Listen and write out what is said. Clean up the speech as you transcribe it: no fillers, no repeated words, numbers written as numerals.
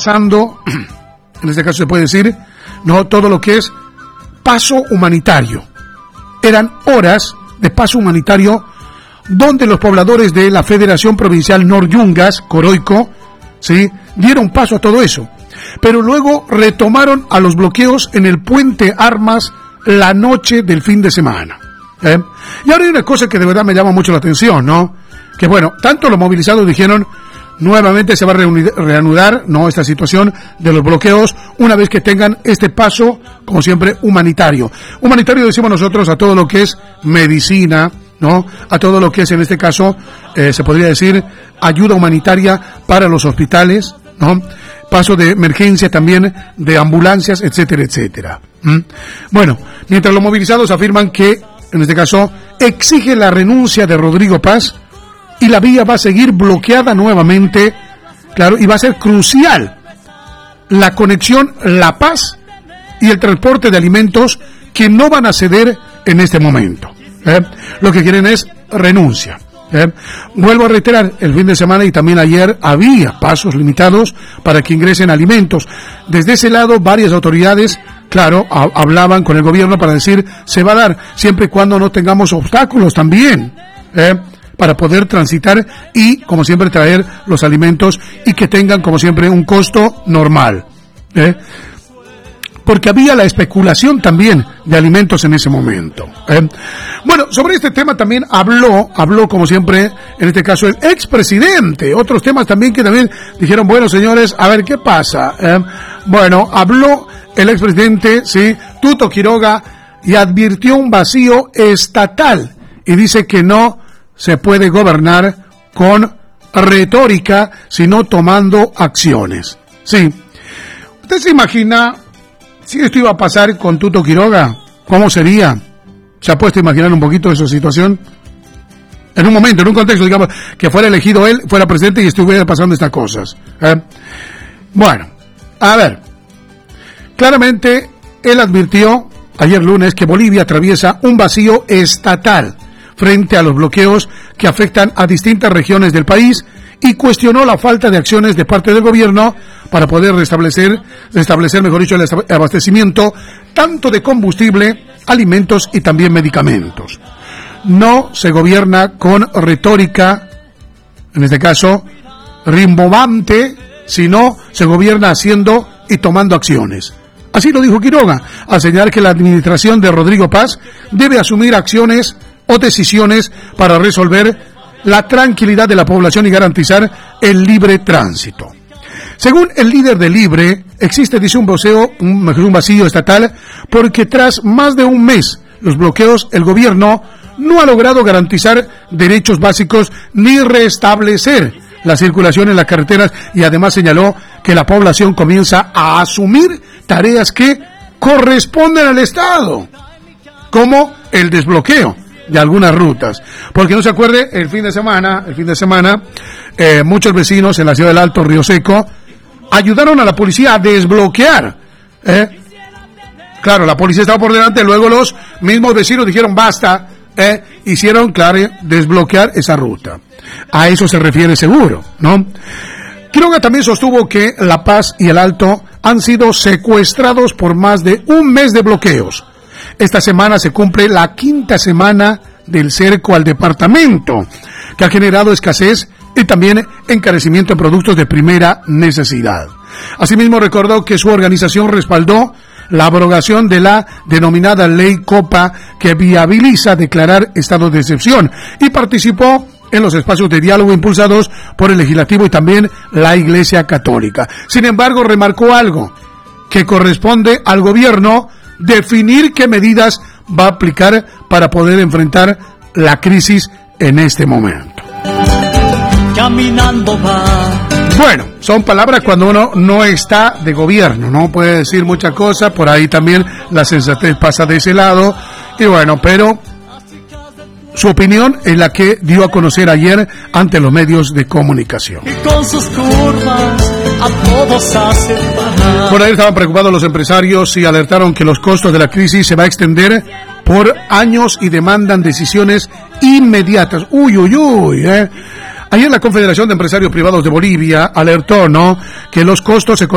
pasando, en este caso se puede decir, no todo lo que es paso humanitario. Eran horas de paso humanitario donde los pobladores de la Federación Provincial Nor-Yungas, Coroico, ¿sí?, dieron paso a todo eso. Pero luego retomaron a los bloqueos en el puente Armas la noche del fin de semana. Y ahora hay una cosa que de verdad me llama mucho la atención, ¿no? Que bueno, tanto los movilizados dijeron nuevamente se va a reanudar, ¿no?, esta situación de los bloqueos una vez que tengan este paso, como siempre, humanitario. Humanitario decimos nosotros a todo lo que es medicina, ¿no?, a todo lo que es, en este caso, se podría decir, ayuda humanitaria para los hospitales, ¿no?, paso de emergencia también, de ambulancias, etcétera, etcétera. Bueno, mientras los movilizados afirman que, en este caso, exige la renuncia de Rodrigo Paz, y la vía va a seguir bloqueada nuevamente, claro, y va a ser crucial la conexión La Paz y el transporte de alimentos que no van a ceder en este momento. Lo que quieren es renuncia. Vuelvo a reiterar, el fin de semana y también ayer había pasos limitados para que ingresen alimentos. Desde ese lado, varias autoridades, claro, hablaban con el gobierno para decir, se va a dar, siempre y cuando no tengamos obstáculos también, para poder transitar y, como siempre, traer los alimentos y que tengan, como siempre, un costo normal. Porque había la especulación también de alimentos en ese momento. Bueno, sobre este tema también habló, como siempre, en este caso, el expresidente. Otros temas también que también dijeron, bueno, señores, a ver qué pasa. Bueno, habló el expresidente, sí, Tuto Quiroga, y advirtió un vacío estatal. Y dice que no se puede gobernar con retórica, sino tomando acciones. Sí. ¿Usted se imagina si esto iba a pasar con Tuto Quiroga? ¿Cómo sería? ¿Se ha puesto a imaginar un poquito esa situación? En un momento, en un contexto, digamos, que fuera elegido él, fuera presidente y estuviera pasando estas cosas. Bueno, a ver. Claramente, él advirtió ayer lunes que Bolivia atraviesa un vacío estatal frente a los bloqueos que afectan a distintas regiones del país y cuestionó la falta de acciones de parte del gobierno para poder restablecer, mejor dicho, el abastecimiento tanto de combustible, alimentos y también medicamentos. No se gobierna con retórica, en este caso, rimbombante, sino se gobierna haciendo y tomando acciones. Así lo dijo Quiroga, al señalar que la administración de Rodrigo Paz debe asumir acciones o decisiones para resolver la tranquilidad de la población y garantizar el libre tránsito. Según el líder de Libre, existe, dice, un vacío estatal porque tras más de un mes los bloqueos, el gobierno no ha logrado garantizar derechos básicos ni restablecer la circulación en las carreteras, y además señaló que la población comienza a asumir tareas que corresponden al Estado, como el desbloqueo de algunas rutas. Porque no se acuerde, el fin de semana, muchos vecinos en la ciudad del Alto Río Seco ayudaron a la policía a desbloquear. Claro, la policía estaba por delante, luego los mismos vecinos dijeron basta, hicieron, claro, desbloquear esa ruta. A eso se refiere seguro, ¿no? Quiroga también sostuvo que La Paz y el Alto han sido secuestrados por más de un mes de bloqueos. Esta semana se cumple la 5ª semana del cerco al departamento, que ha generado escasez y también encarecimiento de productos de primera necesidad. Asimismo, recordó que su organización respaldó la abrogación de la denominada Ley Copa, que viabiliza declarar estado de excepción, y participó en los espacios de diálogo impulsados por el Legislativo y también la Iglesia Católica. Sin embargo, remarcó algo, que corresponde al gobierno definir qué medidas va a aplicar para poder enfrentar la crisis en este momento. Caminando va. Bueno, son palabras cuando uno no está de gobierno, no puede decir muchas cosas, por ahí también la sensatez pasa de ese lado, y bueno, pero su opinión es la que dio a conocer ayer ante los medios de comunicación. Y con sus curvas a todos hacen bajar. Por ahí estaban preocupados los empresarios y alertaron que los costos de la crisis se va a extender por años y demandan decisiones inmediatas. Ayer la Confederación de Empresarios Privados de Bolivia alertó, ¿no?, que los costos